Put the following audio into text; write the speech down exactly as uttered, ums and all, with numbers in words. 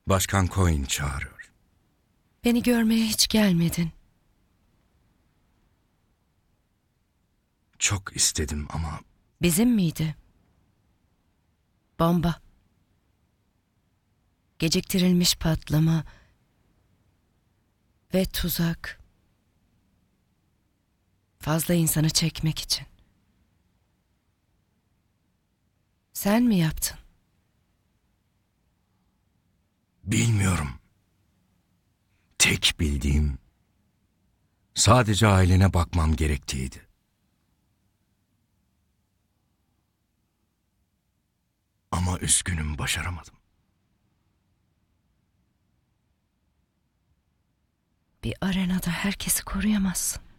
Başkan Coin çağırıyor. Beni görmeye hiç gelmedin. Çok istedim ama Bizim miydi? Bomba. Geciktirilmiş patlama ve tuzak. Fazla insanı çekmek için. Sen mi yaptın? bilmiyorum. Tek bildiğim sadece ailene bakmam gerektiğiydi. Ama üzgünüm, başaramadım. Bir arenada herkesi koruyamazsın.